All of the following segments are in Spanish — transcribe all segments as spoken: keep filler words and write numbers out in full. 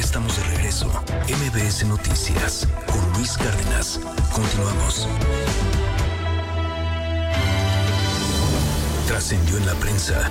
estamos de regreso. M B S Noticias con Luis Cárdenas. Continuamos. Trascendió en la prensa.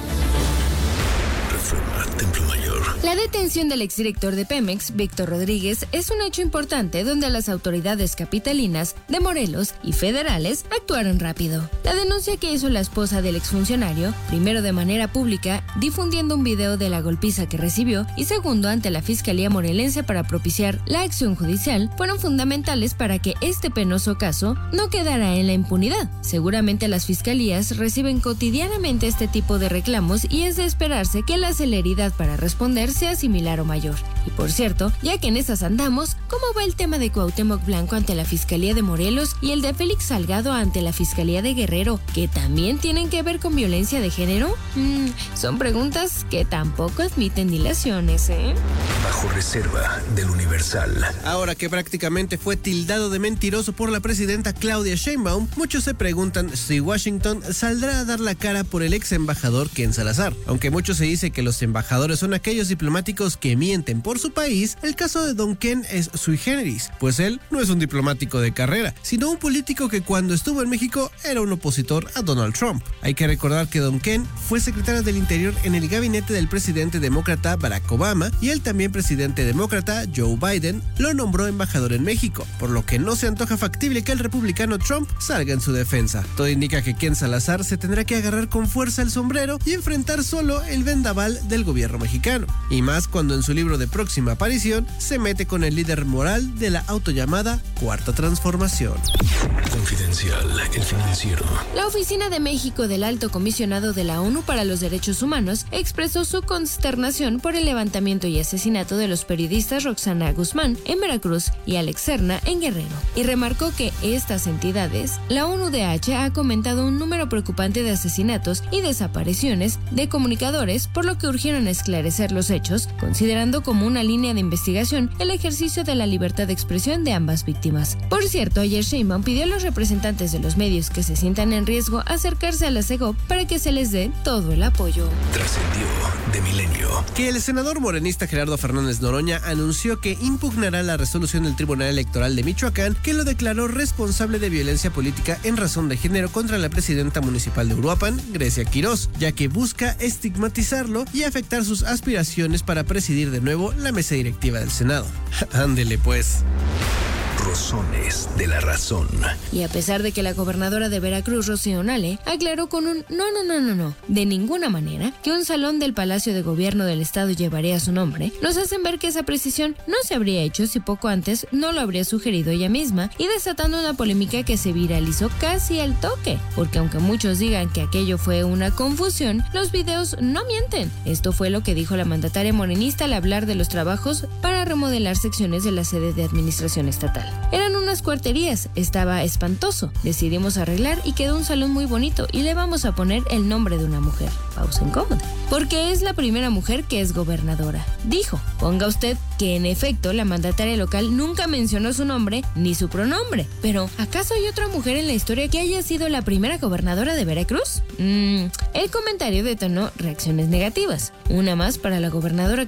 Reforma, Templo Mayor. La detención del exdirector de Pemex, Víctor Rodríguez, es un hecho importante donde las autoridades capitalinas de Morelos y federales actuaron rápido. La denuncia que hizo la esposa del exfuncionario, primero de manera pública, difundiendo un video de la golpiza que recibió, y segundo ante la Fiscalía Morelense para propiciar la acción judicial, fueron fundamentales para que este penoso caso no quedara en la impunidad. Seguramente las fiscalías reciben cotidianamente este tipo de reclamos y es de esperarse que la celeridad para responder sea similar o mayor. Y por cierto, ya que en esas andamos, ¿cómo va el tema de Cuauhtémoc Blanco ante la Fiscalía de Morelos y el de Félix Salgado ante la Fiscalía de Guerrero, que también tienen que ver con violencia de género? Mm, son preguntas que tampoco admiten dilaciones, ¿eh? Bajo reserva del Universal. Ahora que prácticamente fue tildado de mentiroso por la presidenta Claudia Sheinbaum, muchos se preguntan si Washington saldrá a dar la cara por el ex embajador Ken Salazar. Aunque mucho se dice que los embajadores son aquellos diplomáticos que mienten por su país, el caso de Don Ken es sui generis, pues él no es un diplomático de carrera, sino un político que cuando estuvo en México era un opositor a Donald Trump. Hay que recordar que Don Ken fue secretario del Interior en el gabinete del presidente demócrata Barack Obama, y el también presidente demócrata Joe Biden lo nombró embajador en México, por lo que no se antoja factible que el republicano Trump salga en su defensa. Todo indica que Ken Salazar se tendrá que agarrar con fuerza el sombrero y enfrentar solo el vendaval del gobierno mexicano, y más cuando en su libro de próxima aparición se mete con el líder moral de la autollamada Cuarta Transformación. Confidencial, El Financiero. La Oficina de México del Alto Comisionado de la ONU para los Derechos Humanos expresó su consternación por el levantamiento y asesinato de los periodistas Roxana Guzmán en Veracruz y Alex Serna en Guerrero, y remarcó que estas entidades, la ONU D H, ha comentado un número preocupante de asesinatos y desapariciones de comunicadores, por lo que urgieron esclarecer los hechos, considerando como una línea de investigación el ejercicio de la libertad de expresión de ambas víctimas. Por cierto, ayer Sheinbaum pidió a los representantes de los medios que se sientan en riesgo acercarse a la Segov para que se les dé todo el apoyo. Trascendió de Milenio. Que el senador morenista Gerardo Fernández Noroña anunció que impugnará la resolución del Tribunal Electoral de Michoacán, que lo declaró responsable de violencia política en razón de género contra la presidenta municipal de Uruapan, Grecia Quirós, ya que busca estigmatizarlo y afectar sus aspiraciones para presidir de nuevo la mesa directiva del Senado. Ándele pues. Rosones de la razón. Y a pesar de que la gobernadora de Veracruz, Rocío Nale, aclaró con un no, no, no, no, no, de ninguna manera, que un salón del Palacio de Gobierno del Estado llevaría su nombre, nos hacen ver que esa precisión no se habría hecho si poco antes no lo habría sugerido ella misma, y desatando una polémica que se viralizó casi al toque, porque aunque muchos digan que aquello fue una confusión, los videos no mienten. Esto fue lo que dijo la mandataria morenista al hablar de los trabajos para remodelar secciones de la sede de administración estatal. Eran unas cuarterías, estaba espantoso. Decidimos arreglar y quedó un salón muy bonito y le vamos a poner el nombre de una mujer. Pausa incómoda. Porque es la primera mujer que es gobernadora. Dijo, ponga usted que en efecto la mandataria local nunca mencionó su nombre ni su pronombre. Pero, ¿acaso hay otra mujer en la historia que haya sido la primera gobernadora de Veracruz? Mm, el comentario detonó reacciones negativas. Una más para la gobernadora